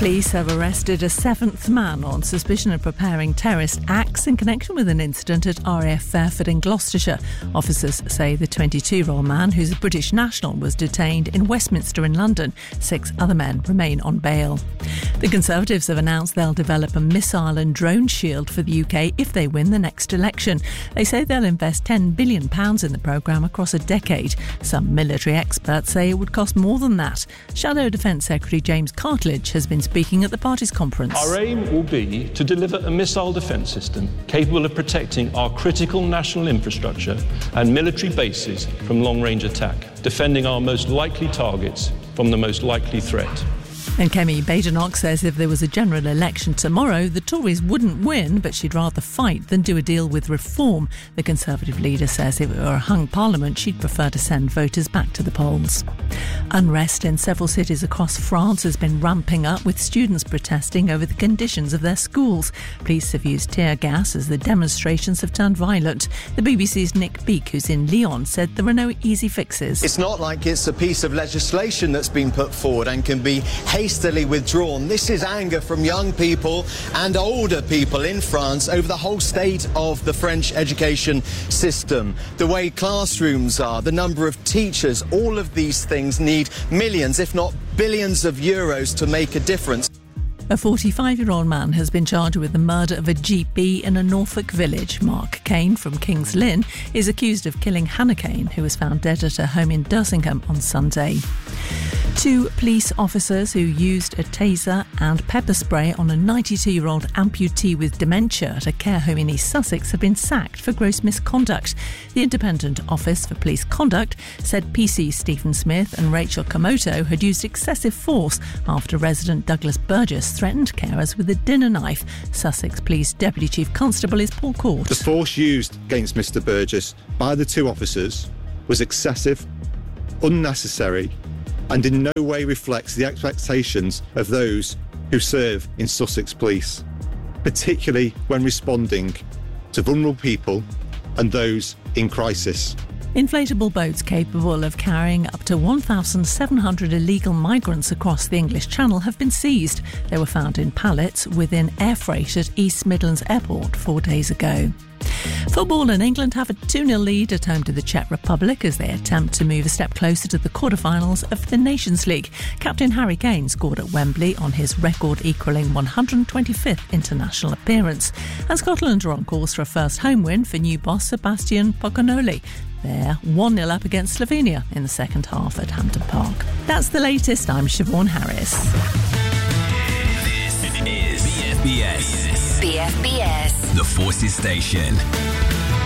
Police have arrested a seventh man on suspicion of preparing terrorist acts in connection with an incident at RAF Fairford in Gloucestershire. Officers say the 22-year-old man, who's a British national, was detained in Westminster in London. 6 other men remain on bail. The Conservatives have announced they'll develop a missile and drone shield for the UK if they win the next election. They say they'll invest £10 billion in the programme across a decade. Some military experts say it would cost more than that. Shadow Defence Secretary James Cartledge has been speaking at the party's conference. Our aim will be to deliver a missile defence system capable of protecting our critical national infrastructure and military bases from long-range attack, defending our most likely targets from the most likely threat. And Kemi Badenoch says if there was a general election tomorrow, the Tories wouldn't win, but she'd rather fight than do a deal with reform. The Conservative leader says if it were a hung parliament, she'd prefer to send voters back to the polls. Unrest in several cities across France has been ramping up, with students protesting over the conditions of their schools. Police have used tear gas as the demonstrations have turned violent. The BBC's Nick Beake, who's in Lyon, said there are no easy fixes. It's not like it's a piece of legislation that's been put forward and can be hastily withdrawn. This is anger from young people and older people in France over the whole state of the French education system, the way classrooms are, the number of teachers. All of these things need millions, if not billions of euros to make a difference. A 45-year-old man has been charged with the murder of a GP in a Norfolk village. Mark Kane from Kings Lynn is accused of killing Hannah Kane, who was found dead at her home in Dursingham on Sunday. 2 police officers who used a taser and pepper spray on a 92-year-old amputee with dementia at a care home in East Sussex have been sacked for gross misconduct. The Independent Office for Police Conduct said PC Stephen Smith and Rachel Komoto had used excessive force after resident Douglas Burgess threatened carers with a dinner knife. Sussex Police Deputy Chief Constable is Paul Court. The force used against Mr Burgess by the 2 officers was excessive, unnecessary, and in no way reflects the expectations of those who serve in Sussex Police, particularly when responding to vulnerable people and those in crisis. Inflatable boats capable of carrying up to 1,700 illegal migrants across the English Channel have been seized. They were found in pallets within air freight at East Midlands Airport 4 days ago. Football, and England have a 2-0 lead at home to the Czech Republic as they attempt to move a step closer to the quarter-finals of the Nations League. Captain Harry Kane scored at Wembley on his record-equalling 125th international appearance. And Scotland are on course for a first home win for new boss Sebastian Pocanoli. They're 1-0 up against Slovenia in the second half at Hampton Park. That's the latest. I'm Siobhan Harris. This is BFBS. BFBS. The Forces Station.